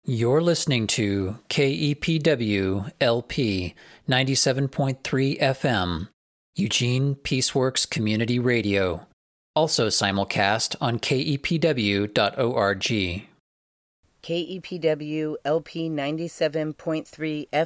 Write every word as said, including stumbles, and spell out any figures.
You're listening to K E P W L P ninety-seven point three F M, Eugene Peaceworks Community Radio, also simulcast on K E P W dot org. K E P W L P ninety-seven point three F